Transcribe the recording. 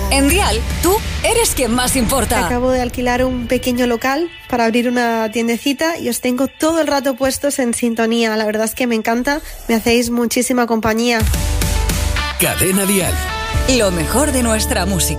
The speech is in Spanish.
En Dial, tú eres quien más importa. Acabo de alquilar un pequeño local para abrir una tiendecita y os tengo todo el rato puestos en sintonía. La verdad es que me encanta, me hacéis muchísima compañía. Cadena Dial. Lo mejor de nuestra música.